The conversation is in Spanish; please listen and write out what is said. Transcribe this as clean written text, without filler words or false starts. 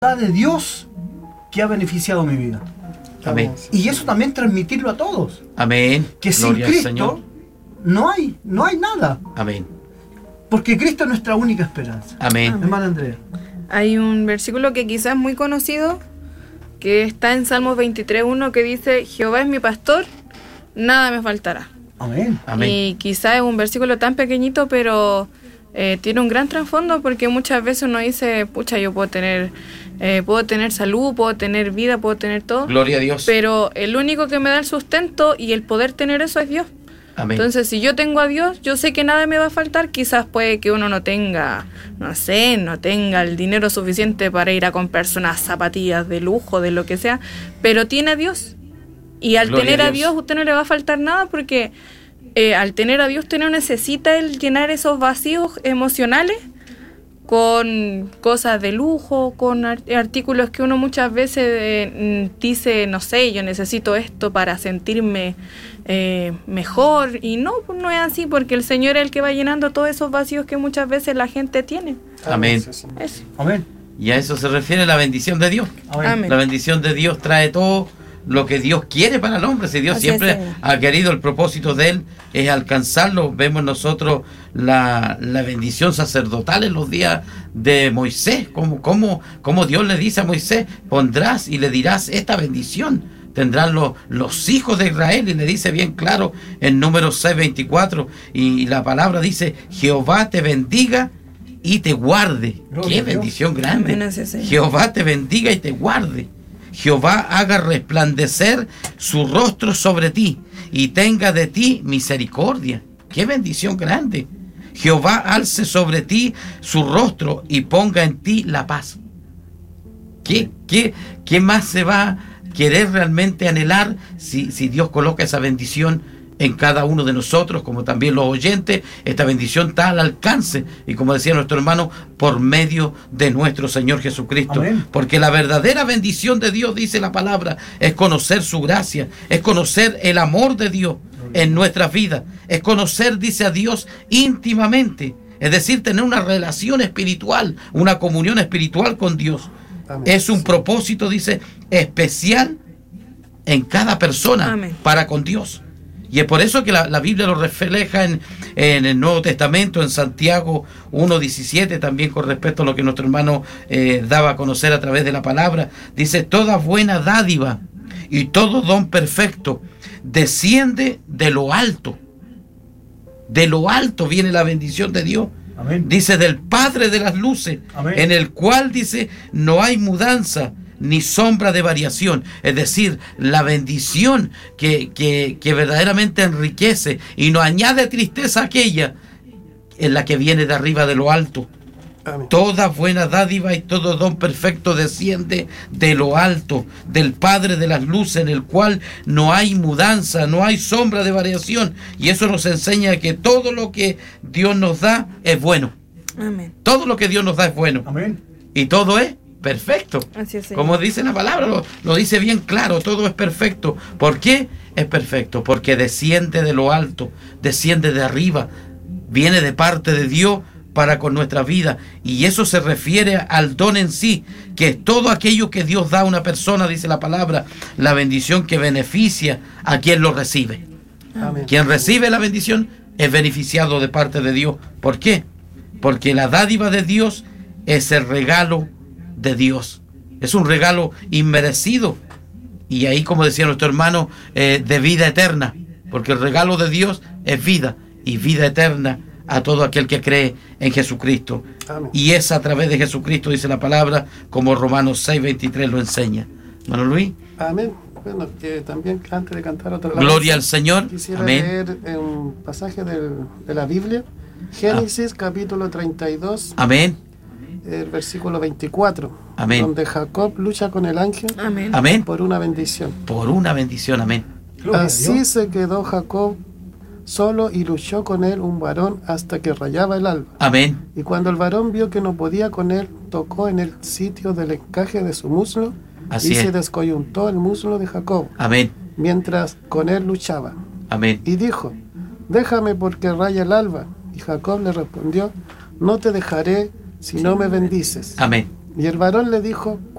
de Dios que ha beneficiado mi vida. Amén. Y eso también transmitirlo a todos. Amén. Que sin Gloria al Cristo Señor. no hay nada. Amén. Porque Cristo es nuestra única esperanza. Amén. Hermana Andrea. Hay un versículo que quizás es muy conocido, que está en Salmos 23:1, que dice: Jehová es mi pastor, nada me faltará. Amén. Amén. Y quizás es un versículo tan pequeñito, pero tiene un gran trasfondo, porque muchas veces uno dice: pucha, yo puedo tener salud, puedo tener vida, puedo tener todo. Gloria a Dios. Pero el único que me da el sustento y el poder tener eso es Dios. Amén. Entonces, si yo tengo a Dios, yo sé que nada me va a faltar. Quizás puede que uno no tenga el dinero suficiente para ir a comprarse unas zapatillas de lujo, de lo que sea, pero tiene a Dios. Y al Gloria tener a a Dios. Dios, usted no le va a faltar nada, porque al tener a Dios, usted no necesita el llenar esos vacíos emocionales con cosas de lujo, con artículos que uno muchas veces dice: no sé, yo necesito esto para sentirme mejor. Y no, pues no es así, porque el Señor es el que va llenando todos esos vacíos que muchas veces la gente tiene. Amén. Eso. Amén. Y a eso se refiere la bendición de Dios. Amén. La bendición de Dios trae todo lo que Dios quiere para el hombre. Si Dios Así siempre es, Señor. ha querido, el propósito de Él es alcanzarlo. Vemos nosotros la bendición sacerdotal en los días de Moisés. Como Dios le dice a Moisés: pondrás y le dirás esta bendición. Tendrán los hijos de Israel, y le dice bien claro en Números 6:24, y la palabra dice: Jehová te bendiga y te guarde. Gloria ¡Qué a Dios! bendición grande! Amén, así es, Señor. Jehová te bendiga y te guarde. Jehová haga resplandecer su rostro sobre ti y tenga de ti misericordia. ¡Qué bendición grande! Jehová alce sobre ti su rostro y ponga en ti la paz. ¿Qué más se va a querer realmente anhelar si Dios coloca esa bendición en cada uno de nosotros, como también los oyentes? Esta bendición está al alcance, y como decía nuestro hermano, por medio de nuestro Señor Jesucristo. Amén. Porque la verdadera bendición de Dios, dice la palabra, es conocer su gracia, es conocer el amor de Dios en nuestras vidas, es conocer, dice, a Dios íntimamente, es decir, tener una relación espiritual, una comunión espiritual con Dios. Amén. Es un propósito, dice, especial en cada persona. Amén. Para con Dios. Y es por eso que la Biblia lo refleja en el Nuevo Testamento, en Santiago 1:17, también con respecto a lo que nuestro hermano daba a conocer a través de la palabra. Dice: toda buena dádiva y todo don perfecto desciende de lo alto. De lo alto viene la bendición de Dios. Amén. Dice: del Padre de las luces, Amén. en el cual, dice, no hay mudanza ni sombra de variación. Es decir, la bendición que verdaderamente enriquece y no añade tristeza a aquella, es la que viene de arriba, de lo alto. Amén. Toda buena dádiva y todo don perfecto desciende de lo alto, del Padre de las luces, en el cual no hay mudanza, no hay sombra de variación. Y eso nos enseña que todo lo que Dios nos da es bueno. Amén. Todo lo que Dios nos da es bueno. Amén. Y todo es perfecto. Así es, Señor. Como dice la palabra, lo dice bien claro: todo es perfecto. ¿Por qué es perfecto? Porque desciende de lo alto, desciende de arriba, viene de parte de Dios para con nuestra vida. Y eso se refiere al don en sí, que es todo aquello que Dios da a una persona, dice la palabra, la bendición que beneficia a quien lo recibe. Amén. Quien recibe la bendición es beneficiado de parte de Dios. ¿Por qué? Porque la dádiva de Dios es el regalo de Dios. Es un regalo inmerecido. Y ahí, como decía nuestro hermano, de vida eterna. Porque el regalo de Dios es vida, y vida eterna a todo aquel que cree en Jesucristo. Amén. Y es a través de Jesucristo, dice la palabra, como Romanos 6:23 lo enseña. Hermano Luis. Amén. Bueno, que también antes de cantar otra Gloria al Señor. quisiera Amén. leer un pasaje de la Biblia, Génesis capítulo 32, Amén. el versículo 24, Amén. donde Jacob lucha con el ángel Amén. Amén. por una bendición. Por una bendición. Amén. Gloria a Así Dios. se quedó Jacob solo y luchó con él un varón hasta que rayaba el alba. Amén. Y cuando el varón vio que no podía con él, tocó en el sitio del encaje de su muslo Así y se es. descoyuntó el muslo de Jacob Amén. mientras con él luchaba. Amén. Y dijo: déjame porque raya el alba. Y Jacob le respondió: no te dejaré si no me bendices. Amén. Y el varón le dijo: